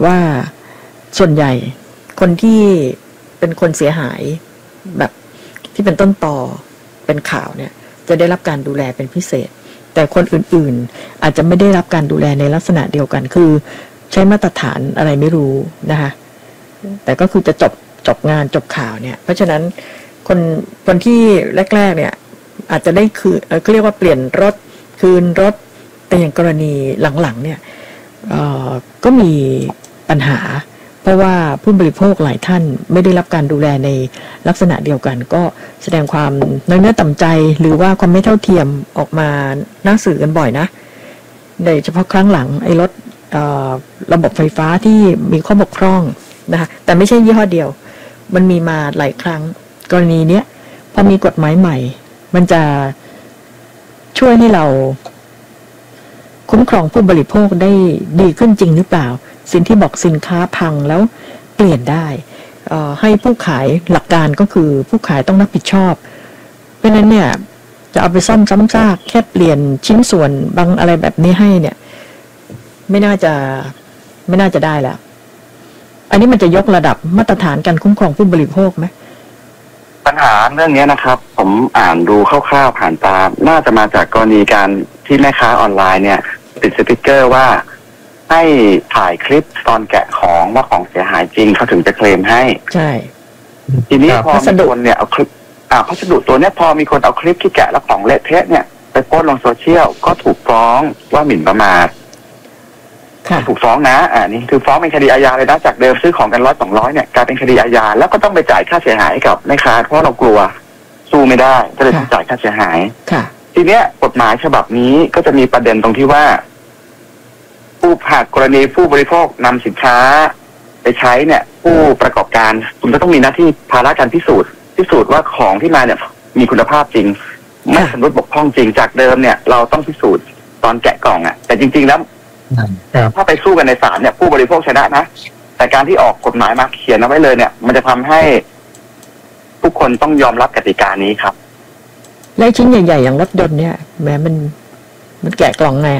ว่าส่วนใหญ่คนที่เป็นคนเสียหายแบบที่เป็นต้นตอเป็นข่าวเนี่ยจะได้รับการดูแลเป็นพิเศษแต่คนอื่นๆอาจจะไม่ได้รับการดูแลในลักษณะเดียวกันคือใช้มาตรฐานอะไรไม่รู้นะคะแต่ก็คือจะจบงานจบข่าวเนี่ยเพราะฉะนั้นคนที่แรกๆเนี่ยอาจจะได้คือเขาเรียกว่าเปลี่ยนรถคืนรถแต่อย่างกรณีหลังๆเนี่ยก็มีปัญหาเพราะว่าผู้บริโภคหลายท่านไม่ได้รับการดูแลในลักษณะเดียวกันก็แสดงความน้อยเนื้อต่ำใจหรือว่าความไม่เท่าเทียมออกมาหน้าสื่อกันบ่อยนะโดยเฉพาะครั้งหลังไอ้รถระบบไฟฟ้าที่มีข้อบกพร่องนะคะแต่ไม่ใช่ยี่ห้อเดียวมันมีมาหลายครั้งกรณีเนี้ยพอมีกฎหมายใหม่มันจะช่วยให้เราคุ้มครองผู้บริโภคได้ดีขึ้นจริงหรือเปล่าสินที่บอกสินค้าพังแล้วเปลี่ยนได้ให้ผู้ขายหลักการก็คือผู้ขายต้องรับผิดชอบเพราะนั้นเนี่ยจะเอาไปซ่อมซ้ำซากแค่เปลี่ยนชิ้นส่วนบางอะไรแบบนี้ให้เนี่ยไม่น่าจะได้แล้วอันนี้มันจะยกระดับมาตรฐานการคุ้มครองผู้บริโภคไหมปัญหาเรื่องนี้นะครับผมอ่านดูคร่าวๆผ่านตาน่าจะมาจากกรณีการที่แม่ค้าออนไลน์เนี่ยติดสติ๊กเกอร์ว่าให้ถ่ายคลิปตอนแกะของว่าของเสียหายจริงเขาถึงจะเคลมให้ใช่ทีนี้พอมีคนเนี่ยเอาคลิปพัสดุตัวนี้พอมีคนเอาคลิปที่แกะแล้วของเละเทะเนี่ยไปโพสต์ลงโซเชียลก็ถูกฟ้องว่าหมิ่นประมาทถูกฟ้องนะนี่คือฟ้องเป็นคดีอาญาเลยนะจากเดิมซื้อของกัน100-200เนี่ยกลายเป็นคดีอาญาแล้วก็ต้องไปจ่ายค่าเสียหายกับแม่ค้าเพราะเรากลัวสู้ไม่ได้ก็เลยต้องจ่ายค่าเสียหายทีเนี้ยกฎหมายฉบับนี้ก็จะมีประเด็นตรงที่ว่าผู้หากกรณีผู้บริโภคนำสินค้าไปใช้เนี่ยผู้ประกอบการคุณก็ต้องมีหน้าที่ภาระการพิสูจน์ว่าของที่มาเนี่ยมีคุณภาพจริงไม่ชำรุดบกพร่องจริงจากเดิมเนี่ยเราต้องพิสูจน์ตอนแกะกล่องแต่จริงๆแล้วถ้าไปสู้กันในศาลเนี่ยผู้บริโภคชนะนะแต่การที่ออกกฎหมายมาเขียนเอาไว้เลยเนี่ยมันจะทำให้ทุกคนต้องยอมรับกติกานี้ครับและชิ้นใหญ่ๆอย่างรถยนต์เนี่ยแม้มันแกะกล่องไง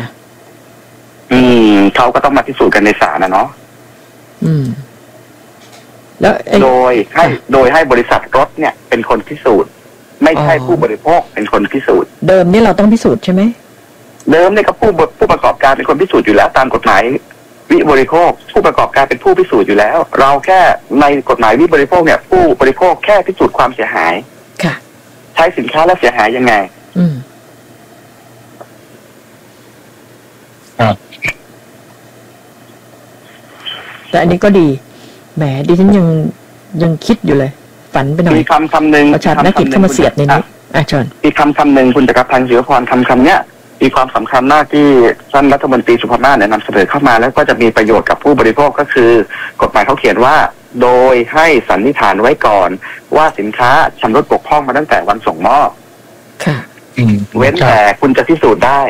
เขาก็ต้องมาพิสูจน์กันในศาลนะเนาะแล้วโดยให้บริษัทรถเนี่ยเป็นคนพิสูจน์ไม่ใช่ผู้บริโภคเป็นคนพิสูจน์เดิมนี่เราต้องพิสูจน์ใช่ไหมเดิมเนี่ยก็ผู้ประกอบการเป็นคนพิสูจน์อยู่แล้วตามกฎหมายวิบริโภคผู้ประกอบการเป็นผู้พิสูจน์อยู่แล้วเราแค่ในกฎหมายวิบริโภคเนี่ยผู้บริโภคแค่พิสูจน์ความเสียหายค่ะใช้สินค้าแล้วเสียหายยังไงแต่อันนี้ก็ดีแหมดิฉันยังคิดอยู่เลยฝันไปหน่อยมีคำหนึ่งประชาชนกิจเข้ามาเสียดในนี้เชิญมีคำหนึ่งคุณจักรพันธ์ ศิวพรคำเนี้ยมีความสำคัญมากที่ท่านรัฐมนตรีสุภาพมาศนำเสนอเข้ามาแล้วก็จะมีประโยชน์กับผู้บริโภคก็คือกฎหมายเขาเขียนว่าโดยให้สันนิษฐานไว้ก่อนว่าสินค้าชำรุดบกพร่องมาตั้งแต่วันส่งมอบค่ะเว้นแต่คุณจะพิสูจน์ได้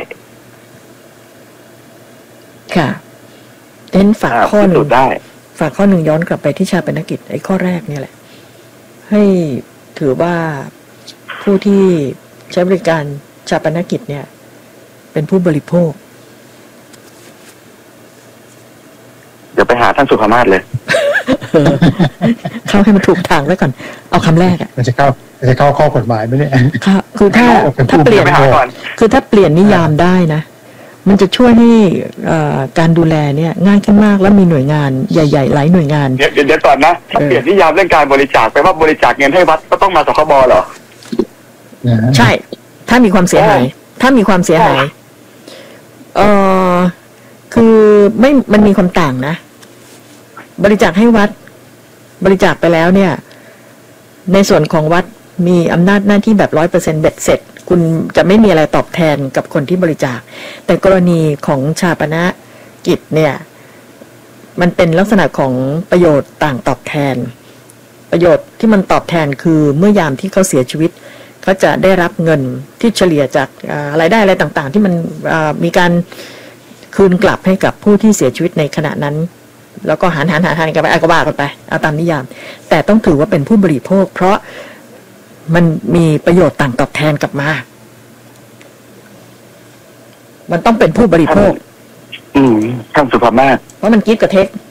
ค่ะเน้นฝากข้อหนึ่งย้อนกลับไปที่ชาปนกิจไอ้ข้อแรกเนี่ยแหละให้ถือว่าผู้ที่ใช้บริการชาปนกิจเนี่ยเป็นผู้บริโภคเดี๋ยวไปหาท่านสุภามาศเลยเข้าให้มันถูกทางไว้ก่อนเอาคำแรกมันจะเข้าข้อกฎหมายไหมเนี่ยค่ะคือถ้าเปลี่ยนคือถ้าเปลี่ยนนิยามได้นะมันจะช่วยให้การดูแลเนี่ยง่ายขึ้นมากแล้วมีหน่วยงานใหญ่ๆหลายหน่วยงานเดี๋ยวก่อนนะถ้าเปลี่ยนนิยามเรื่องการบริจาคไปว่าบริจาคเงินให้วัดก็ต้องมาสคบเหรอใช่ถ้ามีความเสียหายคือมันมีความต่างนะบริจาคให้วัดบริจาคไปแล้วเนี่ยในส่วนของวัดมีอำนาจหน้าที่แบบ 100% เบ็ดเสร็จคุณจะไม่มีอะไรตอบแทนกับคนที่บริจาคแต่กรณีของชาปนกิจเนี่ยมันเป็นลักษณะของประโยชน์ต่างตอบแทนประโยชน์ที่มันตอบแทนคือเมื่อยามที่เขาเสียชีวิตเขาจะได้รับเงินที่เฉลี่ยจากรายได้อะไรต่างๆที่มันมีการคืนกลับให้กับผู้ที่เสียชีวิตในขณะนั้นแล้วก็หารกันไปก็ว่ากันไปเอาตามนิยามแต่ต้องถือว่าเป็นผู้บริโภคเพราะมันมีประโยชน์ต่างตอบแทนกลับมามันต้องเป็นผู้บริโภคท่านสุภาพมากเพราะมันกิ๊บกับเทค